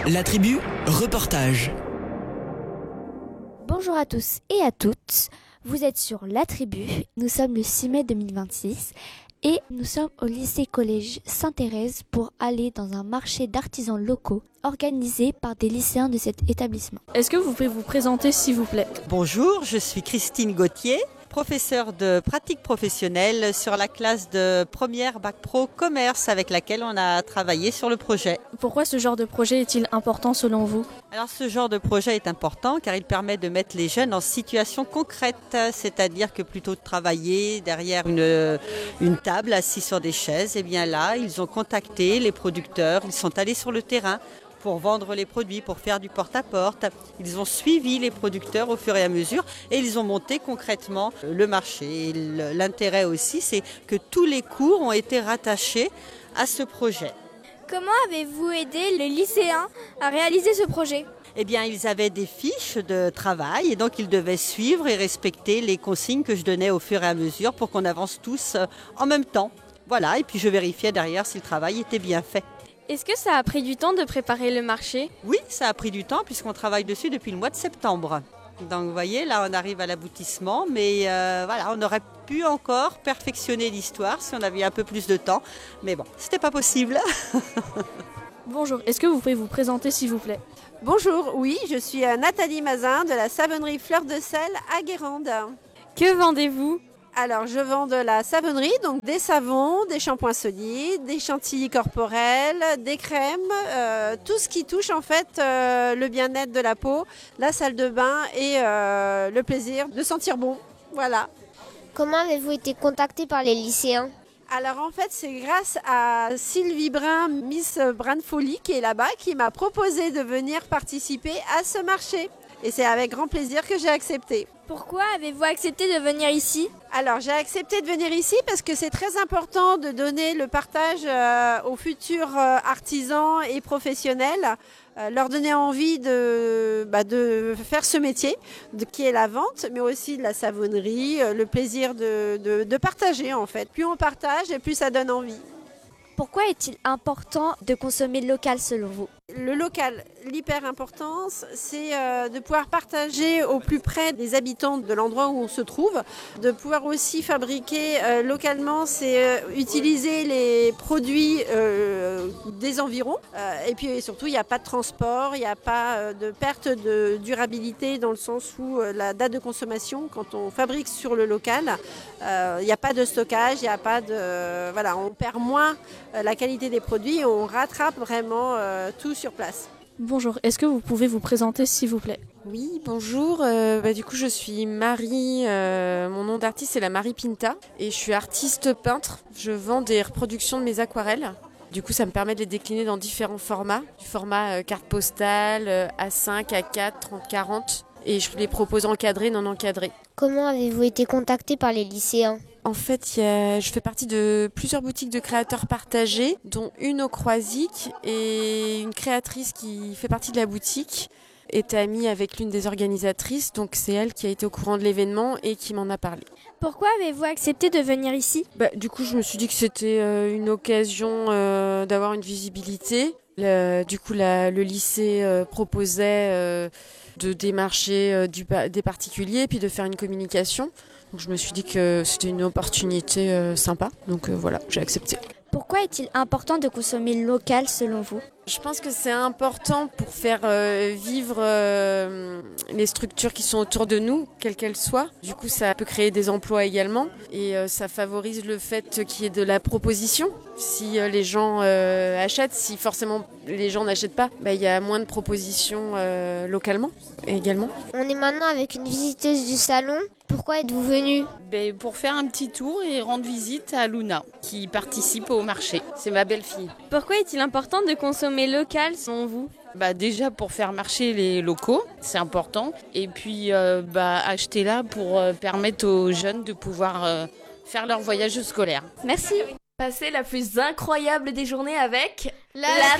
La tribu, reportage. Bonjour à tous et à toutes, vous êtes sur La Tribu, nous sommes le 6 mai 2026 et nous sommes au lycée-collège Sainte-Thérèse pour aller dans un marché d'artisans locaux organisé par des lycéens de cet établissement. Est-ce que vous pouvez vous présenter s'il vous plaît ? Bonjour, je suis Christine Gauthier, professeure de pratique professionnelle sur la classe de première Bac Pro Commerce avec laquelle on a travaillé sur le projet. Pourquoi ce genre de projet est-il important selon vous ? Alors ce genre de projet est important car il permet de mettre les jeunes en situation concrète, c'est-à-dire que plutôt de travailler derrière une table assis sur des chaises, et bien là ils ont contacté les producteurs, ils sont allés sur le terrain pour vendre les produits, pour faire du porte-à-porte. Ils ont suivi les producteurs au fur et à mesure et ils ont monté concrètement le marché. Et l'intérêt aussi, c'est que tous les cours ont été rattachés à ce projet. Comment avez-vous aidé les lycéens à réaliser ce projet ? Eh bien, ils avaient des fiches de travail et donc ils devaient suivre et respecter les consignes que je donnais au fur et à mesure pour qu'on avance tous en même temps. Voilà, et puis je vérifiais derrière si le travail était bien fait. Est-ce que ça a pris du temps de préparer le marché ? Oui, ça a pris du temps puisqu'on travaille dessus depuis le mois de septembre. Donc vous voyez, là on arrive à l'aboutissement, mais voilà, on aurait pu encore perfectionner l'histoire si on avait eu un peu plus de temps. Mais bon, c'était pas possible. Bonjour, est-ce que vous pouvez vous présenter s'il vous plaît ? Bonjour, oui, je suis Nathalie Mazin de la savonnerie Fleur de Sel à Guérande. Que vendez-vous ? Alors, je vends de la savonnerie, donc des savons, des shampoings solides, des chantilly corporels, des crèmes, tout ce qui touche en fait le bien-être de la peau, la salle de bain et le plaisir de sentir bon. Voilà. Comment avez-vous été contacté par les lycéens ? Alors en fait, c'est grâce à Sylvie Brun, Miss Brinfolie, qui est là-bas, qui m'a proposé de venir participer à ce marché. Et c'est avec grand plaisir que j'ai accepté. Pourquoi avez-vous accepté de venir ici ? Alors j'ai accepté de venir ici parce que c'est très important de donner le partage aux futurs artisans et professionnels, leur donner envie de faire ce métier qui est la vente, mais aussi de la savonnerie, le plaisir de partager en fait. Plus on partage et plus ça donne envie. Pourquoi est-il important de consommer local selon vous ? Le local, l'hyper-importance, c'est de pouvoir partager au plus près des habitants de l'endroit où on se trouve, de pouvoir aussi fabriquer localement, c'est utiliser les produits des environs. Et puis surtout, il n'y a pas de transport, il n'y a pas de perte de durabilité dans le sens où la date de consommation, quand on fabrique sur le local, il n'y a pas de stockage, il n'y a pas de... Voilà, on perd moins la qualité des produits et on rattrape vraiment tout sur place. Bonjour, est-ce que vous pouvez vous présenter s'il vous plaît ? Oui, bonjour. Du coup, je suis Marie. Mon nom d'artiste, c'est la Marie Pinta. Et je suis artiste peintre. Je vends des reproductions de mes aquarelles. Du coup, ça me permet de les décliner dans différents formats. Du format carte postale, A5, A4, 30, 40. Et je les propose encadrés, non encadrés. Comment avez-vous été contacté par les lycéens ? En fait, je fais partie de plusieurs boutiques de créateurs partagés, dont une au Croisic et une créatrice qui fait partie de la boutique est amie avec l'une des organisatrices, donc c'est elle qui a été au courant de l'événement et qui m'en a parlé. Pourquoi avez-vous accepté de venir ici ? Du coup, je me suis dit que c'était une occasion d'avoir une visibilité. Le lycée proposait de démarcher des particuliers puis de faire une communication. Donc je me suis dit que c'était une opportunité sympa, donc voilà, j'ai accepté. Pourquoi est-il important de consommer local selon vous ? Je pense que c'est important pour faire vivre les structures qui sont autour de nous, quelles qu'elles soient. Du coup, ça peut créer des emplois également et ça favorise le fait qu'il y ait de la proposition. Si les gens achètent, si forcément les gens n'achètent pas, il y a moins de propositions localement également. On est maintenant avec une visiteuse du salon. Pourquoi êtes-vous venue ? Pour faire un petit tour et rendre visite à Luna, qui participe au marché. C'est ma belle-fille. Pourquoi est-il important de consommer local selon vous ? Déjà pour faire marcher les locaux, c'est important. Et puis acheter là pour permettre aux jeunes de pouvoir faire leur voyage scolaire. Merci. Passez la plus incroyable des journées avec La